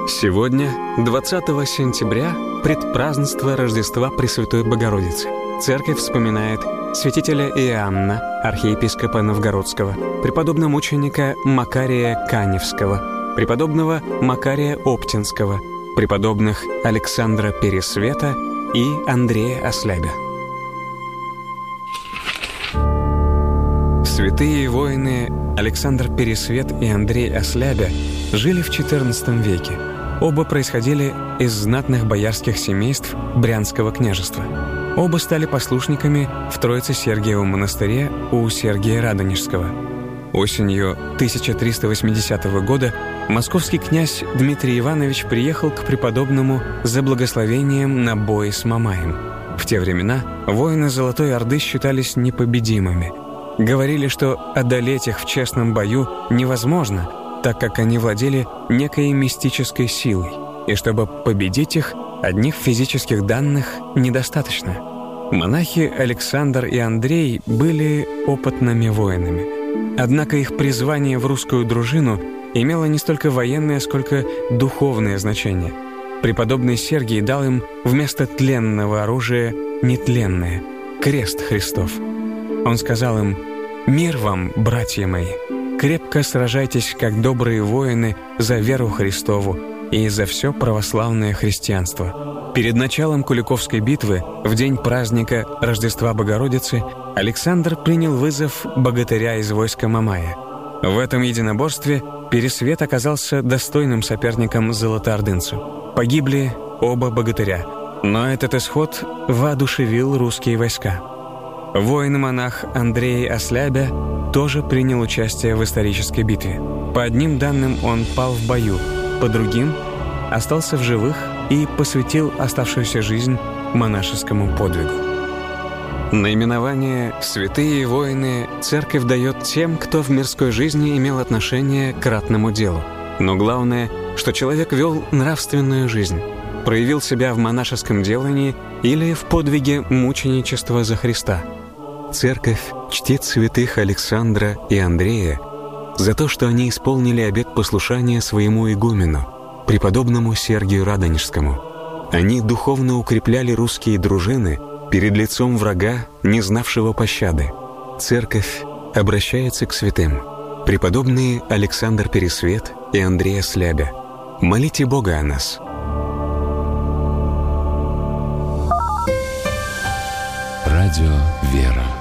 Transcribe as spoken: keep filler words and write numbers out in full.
Сегодня, двадцатого сентября, предпразднество Рождества Пресвятой Богородицы. Церковь вспоминает святителя Иоанна, архиепископа Новгородского, преподобномученика Макария Каневского, преподобного Макария Оптинского, преподобных Александра Пересвета и Андрея Ослябя. Святые воины Александр Пересвет и Андрей Ослябя жили в четырнадцатом веке. Оба происходили из знатных боярских семейств Брянского княжества. Оба стали послушниками в Троице-Сергиевом монастыре у Сергия Радонежского. Осенью тысяча триста восьмидесятого года московский князь Дмитрий Иванович приехал к преподобному за благословением на бой с Мамаем. В те времена воины Золотой Орды считались непобедимыми. Говорили, что одолеть их в честном бою невозможно, так как они владели некой мистической силой, и чтобы победить их, одних физических данных недостаточно. Монахи Александр и Андрей были опытными воинами. Однако их призвание в русскую дружину имело не столько военное, сколько духовное значение. Преподобный Сергий дал им вместо тленного оружия нетленное — крест Христов. Он сказал им: «Мир вам, братья мои! Крепко сражайтесь, как добрые воины, за веру Христову и за все православное христианство». Перед началом Куликовской битвы, в день праздника Рождества Богородицы, Александр принял вызов богатыря из войска Мамая. В этом единоборстве Пересвет оказался достойным соперником золотоордынцу. Погибли оба богатыря, но этот исход воодушевил русские войска. Воин-монах Андрей Ослябя тоже принял участие в исторической битве. По одним данным, он пал в бою, по другим — остался в живых и посвятил оставшуюся жизнь монашескому подвигу. Наименование «Святые воины» церковь дает тем, кто в мирской жизни имел отношение к ратному делу. Но главное, что человек вел нравственную жизнь, проявил себя в монашеском делании или в подвиге мученичества за Христа. Церковь чтит святых Александра и Андрея за то, что они исполнили обет послушания своему игумену, преподобному Сергию Радонежскому. Они духовно укрепляли русские дружины перед лицом врага, не знавшего пощады. Церковь обращается к святым. Преподобные Александр Пересвет и Андрей Ослябя, молите Бога о нас. Радио «Вера».